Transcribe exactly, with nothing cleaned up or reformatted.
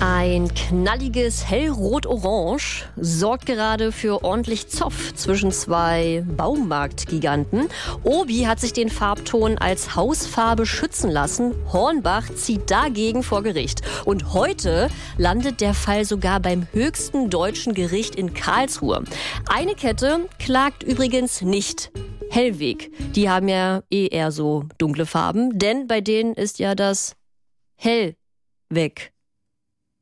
Ein knalliges Hellrot-Orange sorgt gerade für ordentlich Zoff zwischen zwei Baumarktgiganten. Obi hat sich den Farbton als Hausfarbe schützen lassen. Hornbach zieht dagegen vor Gericht. Und heute landet der Fall sogar beim höchsten deutschen Gericht in Karlsruhe. Eine Kette klagt übrigens nicht. Hellweg. Die haben ja eh eher so dunkle Farben, denn bei denen ist ja das Hell weg.